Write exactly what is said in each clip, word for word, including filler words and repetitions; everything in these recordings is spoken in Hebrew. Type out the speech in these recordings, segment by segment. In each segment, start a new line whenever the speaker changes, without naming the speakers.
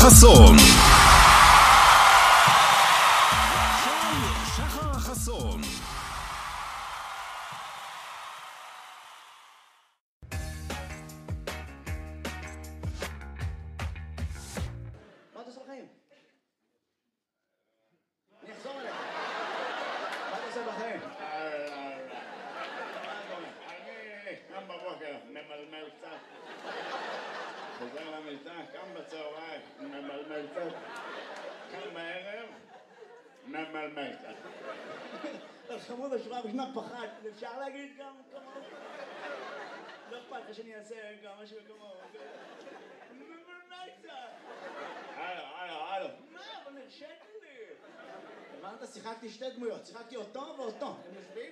חסון. שחר חסון.
מה אתה עושה בחיים? אני אחזור אליך. מה אתה עושה בחיים?
אני קם בבוקר, ממלמל קצת. חוזר למיטה, קם בצהריים, ממלמל קצת. קם בערב, ממלמל קצת.
חמוד בשורה הראשונה פחד, אפשר להגיד גם כמוהו? לא אכפת לך שאני אעשה גם משהו כמוהו. ממלמל קצת.
הלו, הלו, הלו.
מה? אבל נרשת לי. הבנת? שיחקתי שתי דמויות, שיחקתי אותו ואותו. הם יושבים?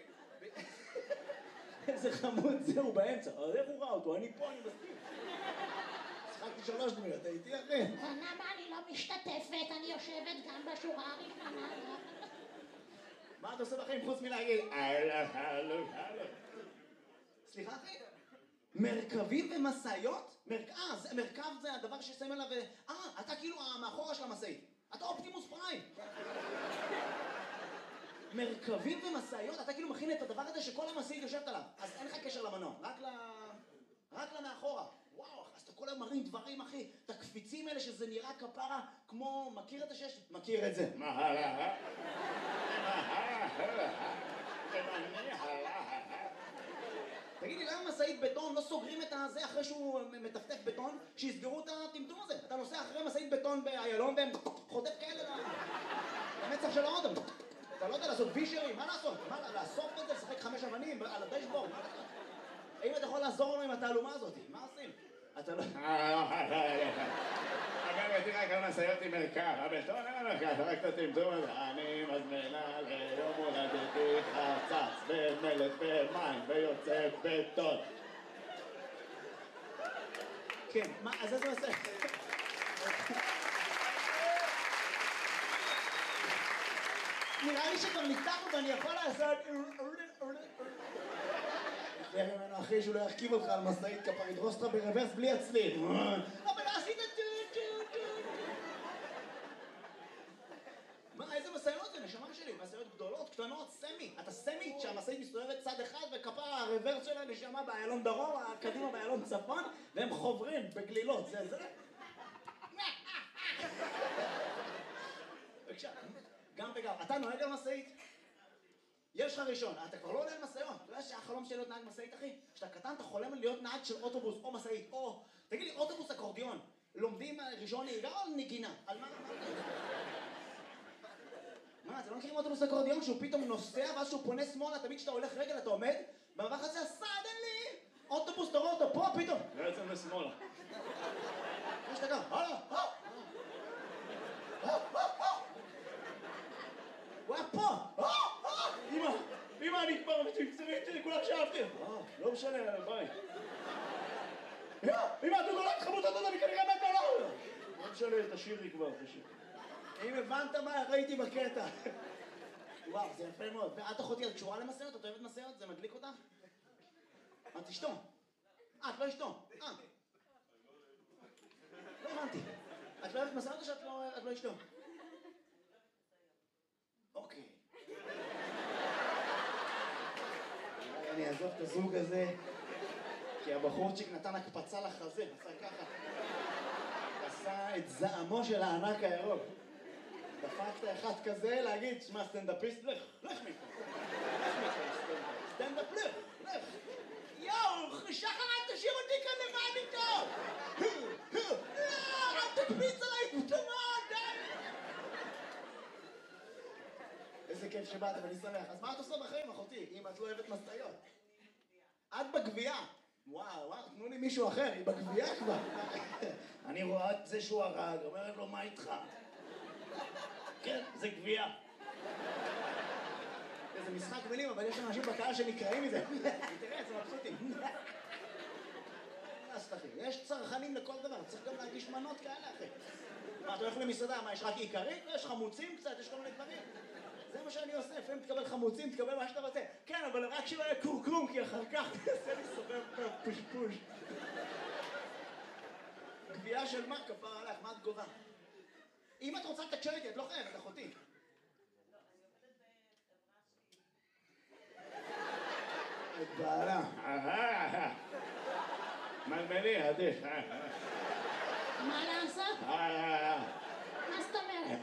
איזה חמוד זהו באמצע. אז איך הוא ראה אותו? אני פה, אני מסכים. שיחקתי שלוש דמויות, הייתי אחי.
למה אני לא משתתפת? אני יושבת גם בשורה הראשונה.
מה אתה עושה בחיים חוץ מלהגיד?
הלו, הלו, הלו.
סליחה אחי? מרכבים ומשאיות? אה, מרכב זה הדבר ששמים עליו... אה, אתה כאילו מאחורה של המשאית. אתה אופטימוס פריים. מרכבים ומשאיות? אתה כאילו מכין את הדבר הזה שכל המשאית יושבת עליו. אז אין לך קשר למנוע, רק ל... רק למאחורה. וואו, אז אתה כל היום מרים דברים, אחי. את הקפיצים האלה שזה נראה כפרה כמו... מכיר את השש? מכיר את זה.
מה הלאה? מה הלאה? תמני הלאה.
תגיד לי, למה משאית בטון לא סוגרים את הזה אחרי שהוא מטפטף בטון, שיסגרו את הטמטום הזה? אתה נוסע אחרי משאית בטון באיילון והם חוטף כאלה למצח של האוטו. אתה לא יודע לעשות וישרים, מה לעשות? מה, לאסוף את זה, לשחק חמש אבנים על הדשבורד, מה לעשות? האם אתה יכול לעזור לנו עם התעלומה הזאת? מה עושים? אתה לא...
אגב, הייתי רק על משאיות עם מרכב, הבטון אין מרכב, רק את הטמטום הזה. אני מזמינה ליום הולדתי חצץ במלט במים ויוצא בטון.
כן, מה, אז איזה עושה? נראה לי שכבר ניתחנו ואני יכול לעשות... תראה ממנו אחי שהוא לא ירכיב אותך על משאית כפר, ידרוס אותך ברוורס בלי הצליל. אבל עשית טו טו טו. מה, איזה משאיות זה? נשמה שלי, משאיות גדולות, קטנות, סמי. אתה סמי שהמשאית מסתובבת צד אחד וכפר הרוורס שלה נשמה באיילון דרום, קדימה באיילון צפון, והם חוברים בגלילות, זה זה. בבקשה, גם וגם. אתה נוהג על משאית? יש לך ראשון, אתה כבר לא עולה על משאיות. אתה יודע שהחלום שלי להיות נהג משאית, אחי? כשאתה קטן, אתה חולם להיות נהג של אוטובוס או משאית, או... תגיד לי, אוטובוס אקורדיון, לומדים ראשון נהיגה או נגינה? על מה? מה, אתם לא מכירים אוטובוס אקורדיון שהוא פתאום נוסע ואז שהוא פונה שמאלה, תמיד כשאתה הולך רגל אתה עומד, במעבר הזה סדנלי! אוטובוס, תראו אותו, פה פתאום!
לא יוצא לשמאלה.
יש אתה גם, הלאה, הלאה! הוא היה פה! אמא, אמא, אני כבר מצמצרית שלי, כולה שאהבתי. לא משנה, ביי. אמא, אתה נולד חמוד, אתה אני כנראה מת עליו. לא משנה, תשאירי כבר, תשאירי. אם הבנת מה ראיתי בקטע. וואו, זה יפה מאוד. ואת אחותי, את קשורה למסעות? את אוהבת מסעות? זה מדליק אותך? את אשתו. אה, את לא אשתו. אה. לא הבנתי. את לא אוהבת מסעות או שאת לא אשתו? אוקיי. אני אעזוב את הזוג הזה, כי הבחורצ'יק נתן הקפצה לחזה, עשה ככה. עשה את זעמו של הענק הירוק. דפקת אחד כזה להגיד, שמע, סטנדאפיסט, לך, לך מפה. לך מפה, סטנדאפ, לך, לך. יואו, שחר, אל תשאיר אותי כאן לבד איתו. אל תקפיץ עליי, תמות, די. איזה כיף שבאת, ואני שמח. אז מה את עושה בחיים, אחותי, אם את לא אוהבת משאיות? את בגבייה. וואו, וואו, תנו לי מישהו אחר, היא בגבייה כבר. אני רואה את זה שהוא הרג, אומרת לו, מה איתך? כן, זה גבייה. זה משחק מילים, אבל יש אנשים בקהל שנקראים מזה. תראה, זה מבסוטים. יש צרכנים לכל דבר, צריך גם להגיש מנות כאלה, אחי. מה, אתה הולך למסעדה, מה, יש רק עיקרית? יש חמוצים קצת, יש כל מיני דברים. זה מה שאני עושה, לפעמים תקבל חמוצים, תקבל מה שאתה רוצה. כן, אבל רק שלא יהיה קורקום, כי אחר כך תעשה לי סובב פושפוש. גבייה של מה? כפר עליך, מה את גובה? אם את רוצה לתקשר איתי, את לא חייבת, אחותי. את בעלה.
מלמלי, עדיף.
מה לעשות? מה זאת אומרת?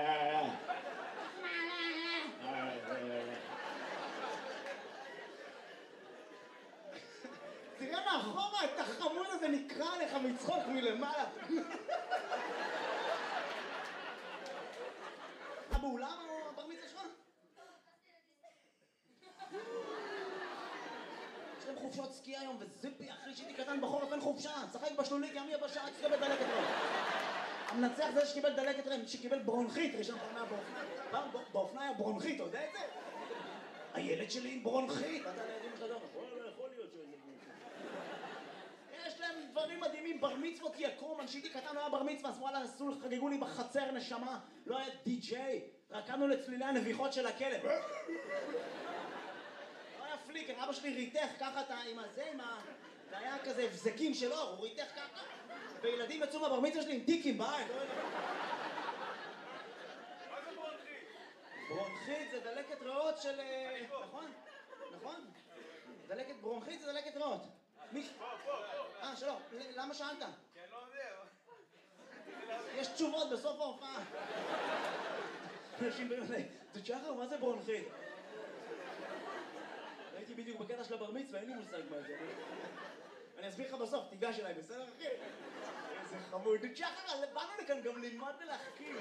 תראה מאחורה, את החמוד הזה נקרא עליך מצחוק מלמעלה. באולם או בר מצווה שלך? יש להם חופשות סקי היום, וזיפי, אחי שהייתי קטן בחורף אין חופשה. שחק בשלולית, ימי הבשעה, שקיבל דלקת רם. המנצח זה שקיבל דלקת רם, שקיבל ברונכית, ראשון פעם מהבאופניים. באופניים היה ברונכית, אתה יודע את זה? הילד שלי עם ברונכית. אתה לידים לך דום, יכול להיות שזה ברונכית. יש להם דברים מדהימים, בר מצוות יקום, אנשיתי קטן לא היה בר מצווה, אז וואלה, עשו, חגגו לי בחצר נשמה, לא היה די-ג'יי, רקמנו לצלילי הנביחות של הכלב. לא היה פליקר, אבא שלי ריתך ככה את עם הזה, עם ה... זה היה כזה הבזקים של אור, הוא ריתך ככה, וילדים יצאו מהבר מצווה שלי עם טיקים בעין, לא יודע.
מה זה ברונכית?
ברונכית זה דלקת ריאות של... נכון? נכון? דלקת ברונכית זה דלקת ריאות. מי...
פה, פה, פה.
אה, שלום, למה שאלת?
כי אני לא יודע.
יש תשובות בסוף ההופעה. אנשים באמת, תשחר, מה זה ברונכית? הייתי בדיוק בקטע של הבר מצווה, אין לי מושג מה זה. אני אסביר לך בסוף, תיגש אליי, בסדר אחי? איזה חמוד. תשחר, באנו לכאן גם ללמוד ולהחכים.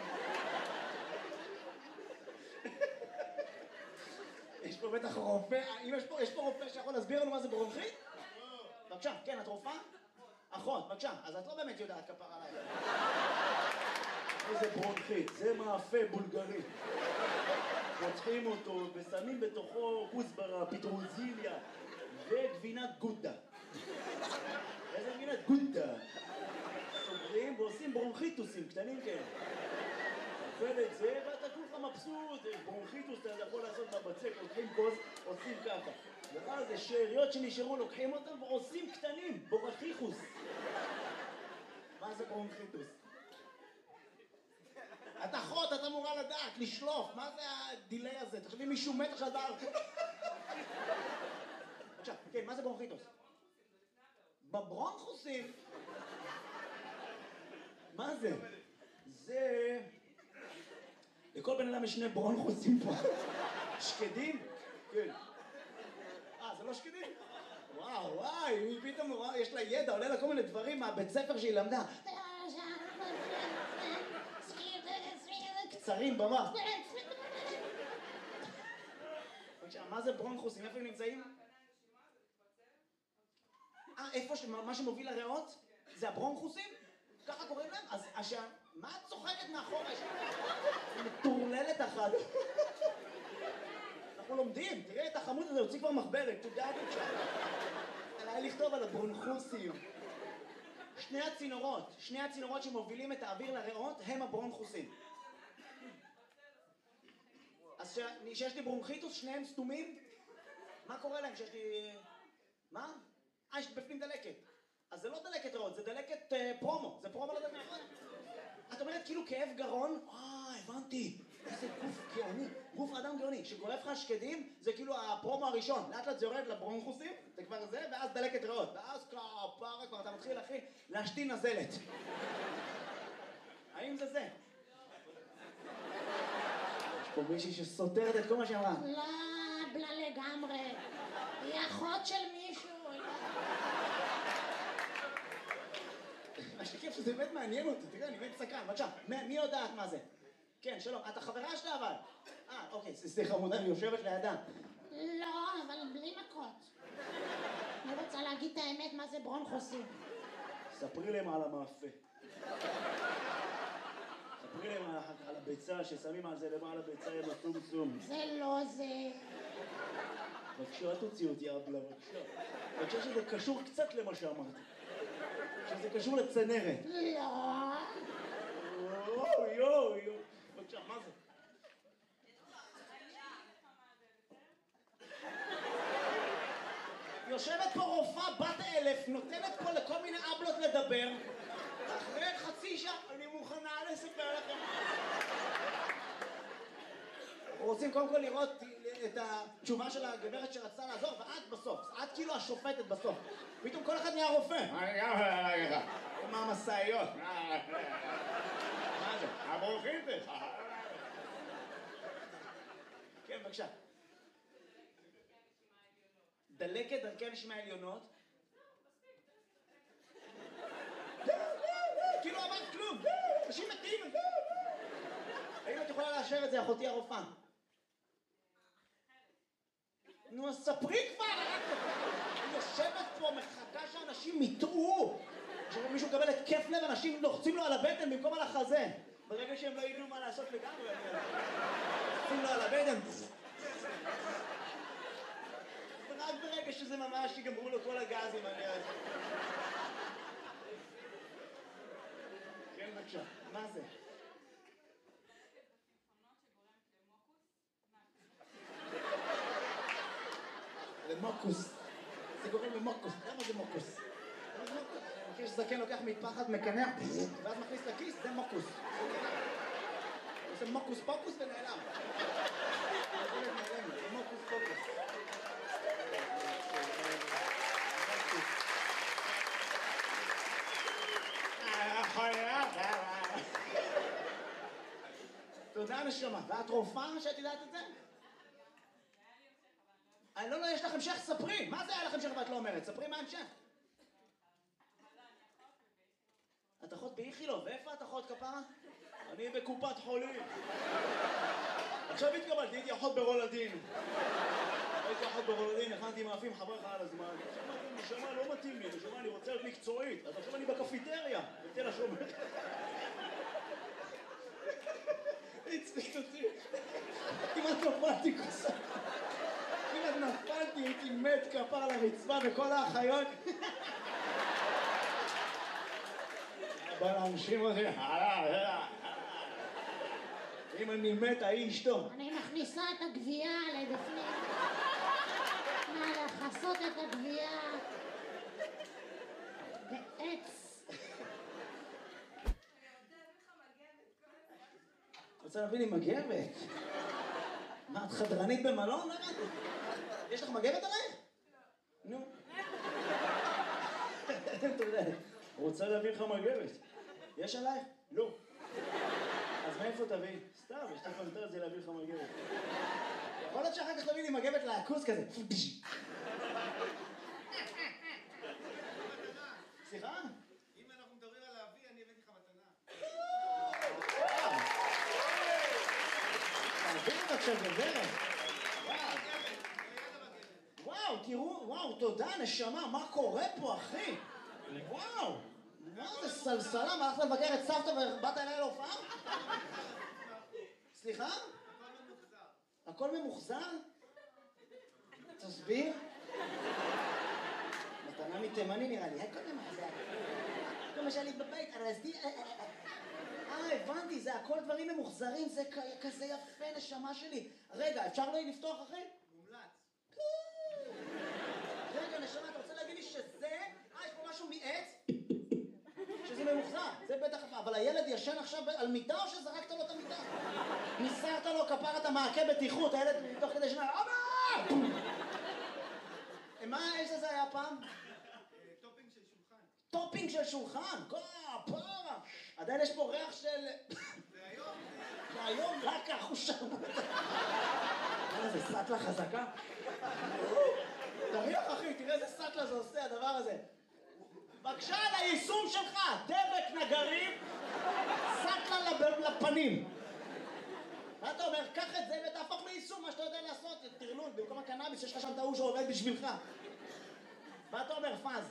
יש פה בטח רופא, יש פה רופא שיכול להסביר לנו מה זה ברונכית? בבקשה, כן, את רופאה? אחות, בבקשה, אז את לא באמת יודעת כפר עליי. איזה ברונכית, זה מאפה בולגרי. פותחים אותו ושמים בתוכו כוסברה, פטרוזיליה וגבינת גודה. איזה גבינת גודה? סוגרים ועושים ברונכיטוסים קטנים כאלה. אוכל את זה ואתה כולך מבסוט, ברונכיטוס אתה יכול לעשות בבצק, לוקחים כוס, עושים ככה. ואז זה שאריות שנשארו, לוקחים אותם ועושים קטנים, בורחיחוס. מה זה ברונכיטוס? את אחות, את אמורה לדעת, לשלוף, מה זה הדילי הזה? תחשבי מישהו מת עכשיו דבר. עכשיו, כן, מה זה ברונכיטוס? בברונכוסים. מה זה? זה... לכל בן אדם יש שני ברונכוסים פה. שקדים? כן. אה, זה לא שקדים? וואו, וואי, היא פתאום נורא, יש לה ידע, עולה לה כל מיני דברים מהבית ספר שהיא למדה. קצרים במה. מה זה ברונכוסים? איפה הם נמצאים? אה, איפה, מה שמוביל לריאות? זה הברונכוסים? ככה קוראים להם? אז השם, מה את צוחקת מאחורה? מטורללת אחת. אנחנו לומדים, תראה את החמוד הזה, הוציא כבר מחברת, תודה בבקשה. עליי לכתוב על הברונכוסים. שני הצינורות, שני הצינורות שמובילים את האוויר לריאות הם הברונכוסים. אז שיש לי ברונכיטוס, שניהם סתומים? מה קורה להם שיש לי... מה? אה, יש בפנים דלקת. אז זה לא דלקת ריאות, זה דלקת uh, פרומו, זה פרומו לדלקת ריאות. את אומרת כאילו כאב גרון, אה, הבנתי, איזה גוף גאוני, גוף אדם גאוני, שגורף לך שקדים, זה כאילו הפרומו הראשון, לאט לאט זה יורד לברונכוסים, זה כבר זה, ואז דלקת ריאות, ואז כפרה כבר אתה מתחיל אחי להשתין נזלת. האם זה זה? יש פה מישהי שסותרת את כל מה שאמרה.
לא, בלה לגמרי, היא אחות של מישהו.
מה שכיף שזה באמת מעניין אותי, תראה, אני באמת סקרן, בבקשה, מי יודעת מה זה? כן, שלום, את החברה שלה אבל? אה, אוקיי, סליחה, מודה, היא יושבת לידה.
לא, אבל בלי מכות. אני רוצה להגיד את האמת, מה זה ברונכוסים.
ספרי להם על המאפה. ספרי להם על הביצה, ששמים על זה למעלה ביצה עם הטומטום.
זה לא זה.
בבקשה, אל תוציא אותי, אבלה, בבקשה. בבקשה שזה קשור קצת למה שאמרתי. שזה קשור לצנרת.
לא.
יואו, יואו, יואו. בבקשה, מה זה? יושבת פה רופאה בת אלף, נותנת פה לכל מיני אבלות לדבר. אחרי חצי שעה אני מוכנה לספר לכם. רוצים קודם כל לראות את התשובה של הגברת שרצתה לעזור, ואת בסוף, את כאילו השופטת בסוף. פתאום כל אחד נהיה רופא.
אני גם אגיד לך. עם המשאיות. מה זה? הברוכינטס.
כן, בבקשה. דלקת דרכי הנשימה העליונות. כאילו אמרת כלום. אנשים מתים. האם את יכולה לאשר את זה, אחותי הרופאה? נו, אז ספרי כבר! אני יושבת פה, מחכה שאנשים יטעו. כשמישהו מקבל התקף לב, אנשים לוחצים לו על הבטן במקום על החזה. ברגע שהם לא ידעו מה לעשות לגמרי, לוחצים לו על הבטן. ורק ברגע שזה ממש יגמרו לו כל הגזים, אני יודע. כן, בבקשה. מה זה? למוקוס. זה גורם למוקוס. למה זה מוקוס? אני מכיר שזקן לוקח מפחד, מקנח, ואז מכניס לכיס, זה מוקוס. עושה מוקוס פוקוס ונעלם. זה מוקוס פוקוס. תודה נשמה. ואת רופאה שאת יודעת את זה? אני לא, לא, יש לך המשך, ספרי. מה זה היה לך המשך ואת לא אומרת? ספרי מה המשך. את אחות באיכילוב, ואיפה את אחות כפרה? אני בקופת חולים. עכשיו התקבלתי, הייתי אחות ברולדין. הייתי אחות ברולדין, הכנתי מאפים, חבר לך על הזמן. נשמה, לא מתאים לי, נשמה, אני רוצה להיות מקצועית. אז עכשיו אני בקפיטריה, בתל השומר. הצליק אותי. כמעט נפלתי כוסה. כמעט נפלתי, הייתי מת כפר על הרצפה וכל האחיות. בא להנשים אותי, אם אני מת, ההיא אשתו.
אני מכניסה את הגבייה לבפנים. מה, לחסות את הגבייה בעץ.
רוצה להביא לי מגבת? מה, את חדרנית במלון? יש לך מגבת עלייך? נו. תודה. רוצה להביא לך מגבת. יש עלייך? לא. אז מאיפה תביא? סתם, יש לי פנטזיה להביא לך מגבת. יכול להיות שאחר כך תביא לי מגבת לעקוס כזה. סליחה?
אם אנחנו מדברים על להביא, אני הבאתי לך מתנה.
תביא לי בבקשה גברת. וואו, תראו, וואו, תודה, נשמה, מה קורה פה, אחי? וואו, מה זה סלסלה? מה, הלכת לבקר את סבתא ובאת אליי להופעה? סליחה? הכל ממוחזר? תסביר. מתנה מתימני נראה לי, הכל ממוחזר. כל מה שהיה לי בבית, הרזתי... אה, הבנתי, זה הכל דברים ממוחזרים, זה כזה יפה, נשמה שלי. רגע, אפשר לא לפתוח, אחי?
מומלץ.
רגע, נשמה, אתה רוצה להגיד לי שזה... אה, יש פה משהו מעץ? שזה ממוחזר, זה בטח... אבל הילד ישן עכשיו על מיטה או שזרקת לו את המיטה? ניסרת לו כפרת המעקה בטיחות, הילד מתוך כדי שנה... אבא! מה, איזה זה היה פעם?
טופינג של שולחן.
טופינג של שולחן? כפרה! עדיין יש פה ריח של...
והיום...
והיום רק החושר. מה זה, סטלה חזקה? תריח אחי, תראה איזה סטלה זה עושה הדבר הזה. בבקשה על היישום שלך, דבק נגרים, סטלה לפנים. מה אתה אומר? קח את זה ותהפוך ליישום, מה שאתה יודע לעשות, תרלול, במקום הקנאביס יש לך שם טעו שעובד בשבילך. מה אתה אומר, פאז?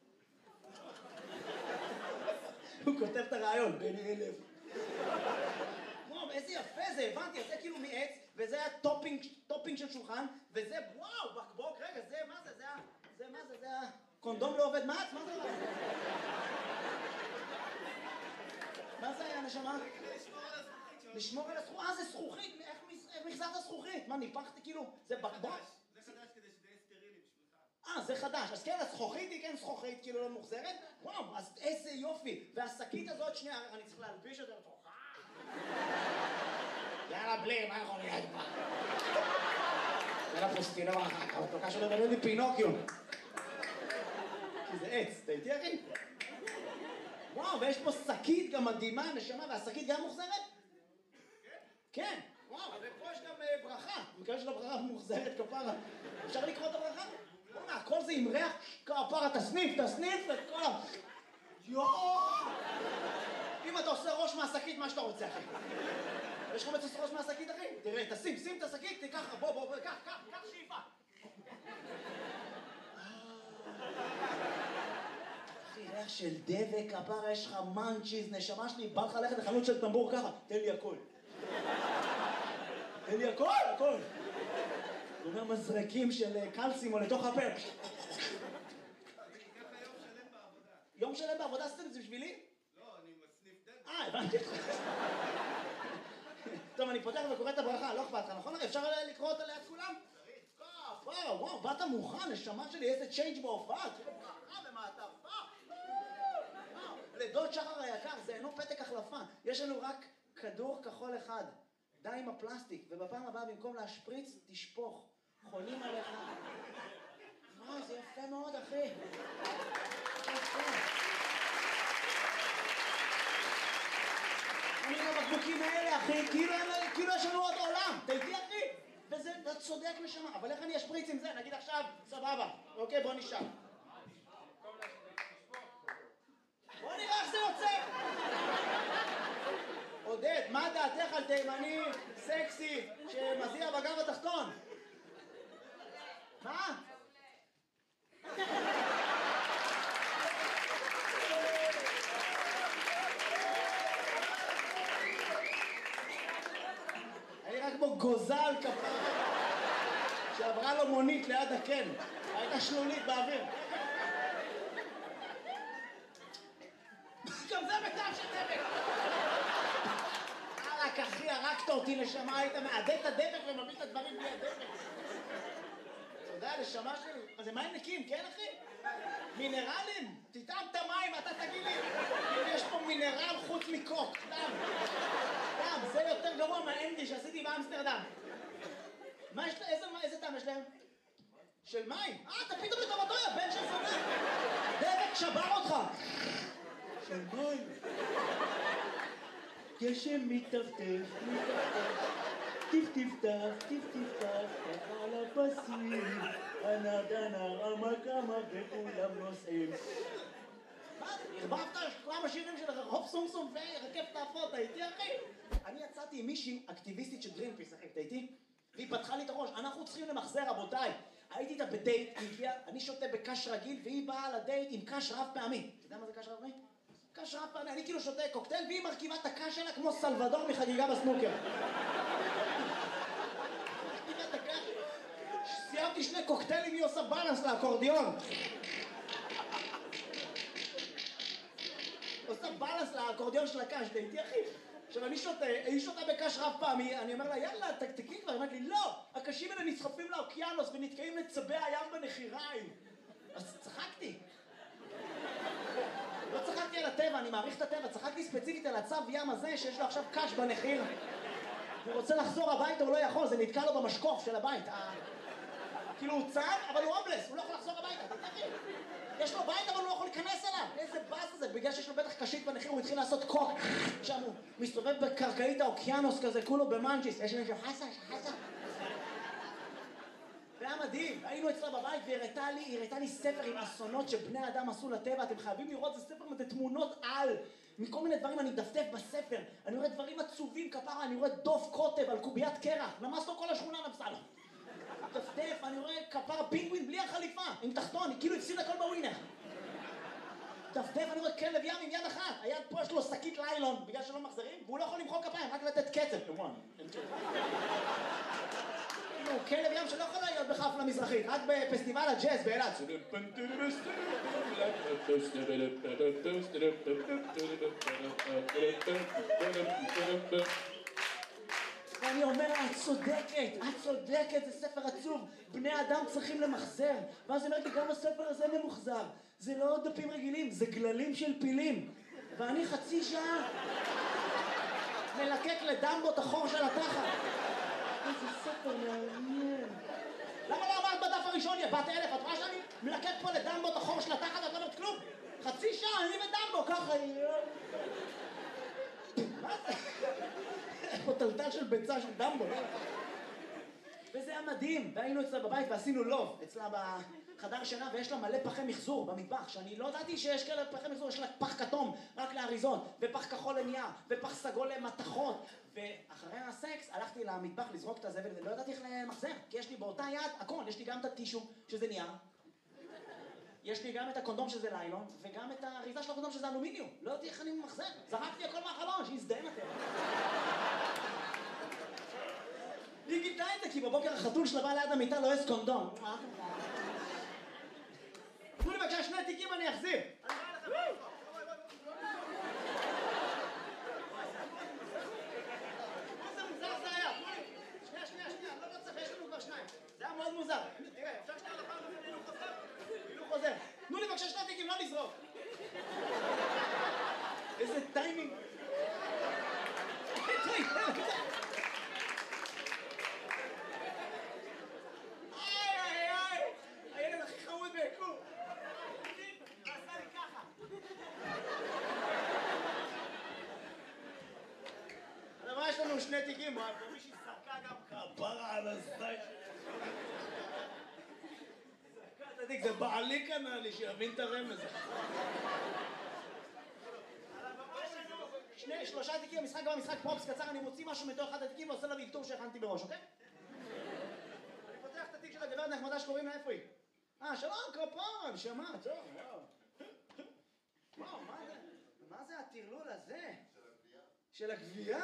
הוא כותב את הרעיון, בן אלף. וואו, איזה יפה זה, הבנתי, זה כאילו מעץ, וזה היה טופינג, טופינג של שולחן, וזה, וואו, בקבוק, רגע, זה, מה זה, זה היה, זה, מה זה, זה היה, קונדום לא עובד מעץ, מה זה? מה זה היה, נשמה? לשמור על הזכוכית, אה, זה זכוכית, איך מחזרת זכוכית? מה, ניפחתי כאילו, זה בקבוק?
זה חדש כדי שזה יהיה סטרילי בשבילך.
אה, זה חדש, אז כן, הזכוכית היא כן זכוכית, כאילו לא מוחזרת? וואו, אז איזה יופי, והשקית הזאת, שנייה, אני צריך להלביש את זה לתוכה. יאללה, בלי, מה יכול להיות כבר? זה לפוסטינור אחר כך, התוקה שלו בלב לי פינוקיו. כי זה עץ, אתה איתי אחי? וואו, ויש פה שקית גם מדהימה, נשמה, והשקית גם מוחזרת? כן, וואו, ופה יש גם ברכה, בגלל של הברכה מוחזרת כפרה. אפשר לקרוא את הברכה? בוא'נה, הכל זה עם ריח כפרה, תסניף, תסניף את כל ה... יואו! אם אתה עושה ראש מהשקית, מה שאתה רוצה, אחי. יש לך מצוס ראש מהשקית, אחי? תראה, תשים, שים את השקית, תיקח, בוא, בוא, בוא, קח, קח, קח שאיפה. אחי, ריח של דבק, כפרה, יש לך מנצ'יז, נשמה שלי, בא לך ללכת לחנות של טמבור ככה, תן לי הכל. תן לי הכל, הכל. הוא אומר מזרקים של קלסימו לתוך הפה.
אני אקח יום שלם בעבודה.
יום שלם בעבודה עשיתם את זה בשבילי?
לא, אני מסניף דבק.
אה, הבנתי אותך. טוב, אני פותח וקורא את הברכה, לא אכפת לך, נכון? אפשר לקרוא אותה ליד כולם? צריך. וואו, וואו, באת מוכן, נשמה שלי, איזה צ'יינג' בהופעה. תראה ברכה במעטפה. לדוד שחר היקר, זה אינו פתק החלפה. יש לנו רק כדור כחול אחד. די עם הפלסטיק, ובפעם הבאה במקום להשפריץ, תשפוך. חולים עליך. וואו, זה יפה מאוד, אחי. יפה. אני עם הבקבוקים האלה, אחי, כאילו, כאילו יש לנו עוד עולם. אתה איתי, אחי? וזה, אתה צודק נשמה. אבל איך אני אשפריץ עם זה? נגיד עכשיו, סבבה. אוקיי, בוא נשאר. בוא נראה איך זה יוצא. עודד, מה דעתך על תימני סקסי שמזיע בגב התחתון? מה? אני רק כמו גוזל כפרה שעברה לו מונית ליד הקן. הייתה שלולית באוויר. גם זה בטעם של דבק. רק אחי, הרגת אותי נשמה, היית מעדד את הדבק ומביא את הדברים בלי הדבק. אתה יודע, נשמה שלי, אבל זה מים נקיים, כן אחי? מינרלים? תטעם את המים, אתה תגיד לי, אם יש פה מינרל חוץ מקוק, דם. דם, זה יותר גרוע מהאנדי שעשיתי באמסטרדם. מה יש להם? איזה, איזה טעם יש להם? של מים? אה, אתה פתאום לטובתו, יא בן של זונה. דבק שבר אותך. של מים. גשם מטפטף, מטפטף, טיפ-טיפטף, טיפ-טיפטף, ככה על הפסים, הנר דנר, המקמה וכולם נוסעים. מה? הרבבת כמה שירים של הופ סום סום ורכבת האפות, הייתי אחי? אני יצאתי עם מישהי אקטיביסטית של גרינפיס, אחי, אתה איתי? והיא פתחה לי את הראש, אנחנו צריכים למחזר, רבותיי. הייתי איתה בדייט, היא הגיעה, אני שותה בקש רגיל, והיא באה לדייט עם קש רב פעמי. אתה יודע מה זה קש רב פעמי? קש רב פעמי, אני כאילו שותה קוקטייל, והיא מרכיבה את הקש שלה כמו סלבדור מחגיגה בסנוקר. מרכיבה את הקש. סיימתי שני קוקטיילים, היא עושה בלנס לאקורדיון. עושה בלנס לאקורדיון של הקש, דייתי אחי. עכשיו אני שותה, היא שותה בקש רב פעמי, אני אומר לה יאללה תקתקי כבר, היא אומרת לי לא, הקשים האלה נסחפים לאוקיינוס ונתקעים לצבי הים בנחיריים. אז צחקתי. לא צחקתי על הטבע, אני מעריך את הטבע, צחקתי ספציפית על הצב ים הזה שיש לו עכשיו קש בנחיר. הוא רוצה לחזור הביתה, הוא לא יכול, זה נתקע לו במשקוף של הבית. כאילו הוא צב, אבל הוא הומלס, הוא לא יכול לחזור הביתה, תתקי. יש לו בית, אבל הוא לא יכול להיכנס אליו. איזה באס זה, בגלל שיש לו בטח קשית בנחיר, הוא התחיל לעשות קוק. שם הוא מסתובב בקרקעית האוקיינוס כזה, כולו במנג'יס. יש מישהו חסה, חסה. והיה מדהים, היינו אצלה בבית והיא הראתה לי, היא הראתה לי ספר עם אסונות שבני אדם עשו לטבע, אתם חייבים לראות, זה ספר עם תמונות על, מכל מיני דברים אני מדפדף בספר, אני רואה דברים עצובים כפרה, אני רואה דוף קוטב על קוביית קרח, נמס לו כל השכונה נמסה לו. מדפדף, אני רואה כפרה פינגווין בלי החליפה, עם תחתון, היא כאילו הפסיד הכל בווינר. מדפדף, אני רואה כלב ים עם יד אחת, היד פה יש לו שקית ליילון, בגלל שלא מחזרים, והוא לא יכול למחוא כפיים, רק לתת קצב. הוא כלב ים שלא יכול להיות בחפלה מזרחית, רק בפסטיבל הג'אז באילת. ואני אומר, את צודקת, את צודקת, זה ספר עצוב, בני אדם צריכים למחזר. ואז היא אומרת לי, גם הספר הזה ממוחזר. זה לא דפים רגילים, זה גללים של פילים. ואני חצי שעה, מלקק לדמבו את החור של התחת. איזה ספר מעניין. למה לא אמרת בדף הראשון, יא בת אלף? את רואה שאני מלקק פה לדמבו את החור של התחת ואת לא אומרת כלום? חצי שעה, אני ודמבו, ככה... מה זה? יש פה טלטל של ביצה של דמבו. וזה היה מדהים, והיינו אצלה בבית ועשינו לוב, אצלה בחדר שינה, ויש לה מלא פחי מחזור במטבח, שאני לא ידעתי שיש כאלה פחי מחזור, יש לה פח כתום רק לאריזון, ופח כחול לנייר, ופח סגול למתכות, ואחרי הסקס הלכתי למטבח לזרוק את הזבל, ולא ידעתי איך למחזר, כי יש לי באותה יד הכל, יש לי גם את הטישו, שזה נייר, יש לי גם את הקונדום שזה ליילון, וגם את האריזה של הקונדום שזה אלומיניום, לא ידעתי איך אני מחזר, זרקתי הכל מהחלון, שיזדהם אתם. היא גידלה את זה, כי בבוקר החתול שלה בא ליד המיטה לא יש קונדום. תנו לי בבקשה שני תיקים אני אחזיר. איזה מוזר זה היה, תנו לי. שנייה, שנייה, שנייה, לא לא צריך, יש לנו כבר שניים. זה היה מאוד מוזר. תראה, אפשר שנייה לפעם לפעמים הילוך חוזר? הילוך חוזר. תנו לי בבקשה שני תיקים, לא לזרוק. איזה טיימינג. יש לנו שני תיקים, ומישהי זרקה גם כפרה על הזית. זרקה את התיק, זה בעלי קנה לי, שיבין את הרמז. שני, שלושה תיקים, המשחק גם המשחק פרופס קצר, אני מוציא משהו מתוך אחד התיקים ועושה לה ויקטור שהכנתי בראש, אוקיי? אני פותח את התיק של הגברת נחמדה שקוראים לה, איפה היא? אה, שלום, כפרה, נשמה, טוב, וואו. וואו, מה זה? מה זה הטרלול הזה? של הגבייה.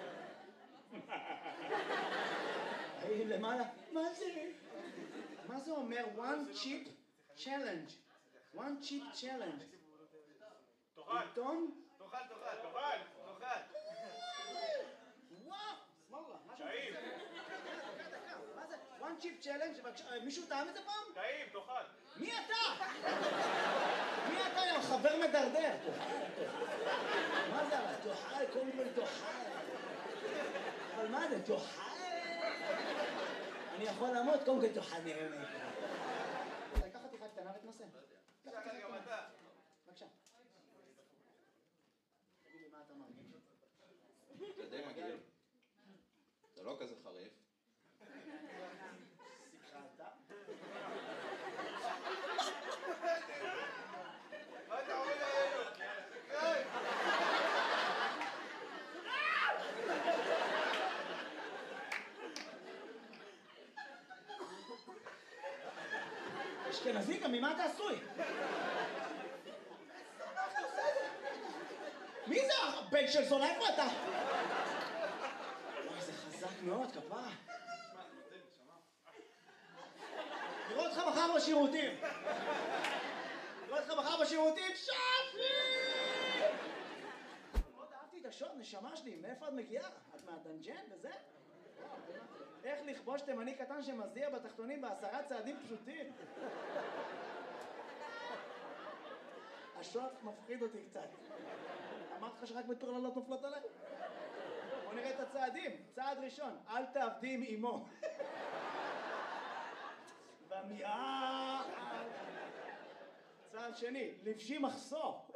היי, למעלה. מה זה? מה זה אומר? one chip challenge. one chip challenge.
תאכל.
עיתון?
תאכל, תאכל, תאכל, תאכל.
וואו, סמאללה.
טעים.
מה זה? one chip challenge? מישהו טעם את זה פעם?
טעים, תאכל.
מי אתה? מי אתה, יא חבר מדרדר? מה זה? תאכל, קודם כל תאכל. אבל מה זה? תאכל? אני יכול לעמוד, קודם כל תאכל, נראה מה יקרה. תקח חתיכה קטנה ותנסה.
תאכל גם אתה.
בבקשה. תגיד לי מה אתה מרגיש.
זה די מגעיל. זה לא כזה חריף.
סיכרת?
מה אתה אומר עלינו? היי!
אשכנזי, גם ממה אתה עשוי? מי זה הבן של זונה? איפה אתה? וואי, זה חזק מאוד, כפרה. נראה אותך מחר בשירותים. נראה אותך מחר בשירותים, שפי! מאוד אהבתי את השוד, נשמה שלי, מאיפה את מגיעה? את מהדנג'ן וזה? איך לכבוש תימני קטן שמזיע בתחתונים בעשרה צעדים פשוטים? השוד מפחיד אותי קצת. אמרתי לך שרק מטורללות נופלות עליי? בוא נראה את הצעדים. צעד ראשון, אל תעבדי עם אמו. במיעה. צעד שני, לבשי מחסור.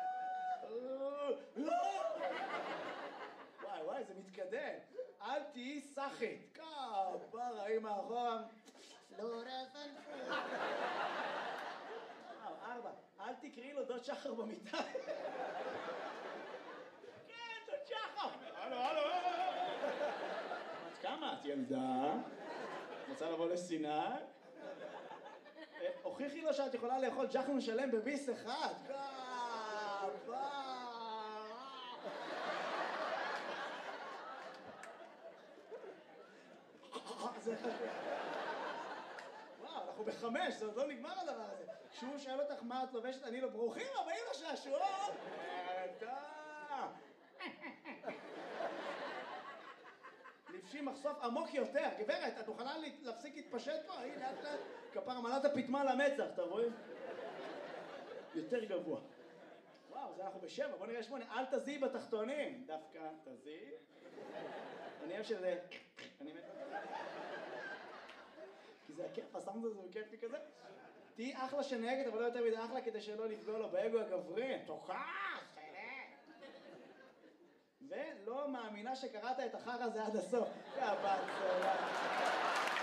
וואי וואי, זה מתקדם. אל תהיי סחית. כפרה, היא מאחורה.
לא רפנפו.
ארבע, אל תקראי לו דוד שחר במיטה. כן, דוד שחר. הלו, הלו. את כמה? את ילדה? רוצה לבוא לסיני? הוכיחי לו שאת יכולה לאכול ג'חנון שלם בביס אחד. כפרה. וואו, אנחנו בחמש, זה עוד לא נגמר הדבר הזה. כשהוא שואל אותך מה את לובשת, אני לא ברוכים הבאים לשעשועון! לבשי מחשוף עמוק יותר. גברת, את מוכנה להפסיק להתפשט פה? הנה, לאט לאט. כפר מלאת הפטמה למצח, אתה רואה? יותר גבוה. וואו, אז אנחנו בשבע, בוא נראה שמונה. אל תזיעי בתחתונים. דווקא תזיעי. אני אוהב שזה... אני מת... כי זה הכיף, הסאונד הזה הוא כיפי כזה. תהי אחלה שנהגת, אבל לא יותר מדי אחלה כדי שלא לפגוע לו באגו הגברי. תוכח! ולא מאמינה שקראת את החרא הזה עד הסוף. יא בת צולה.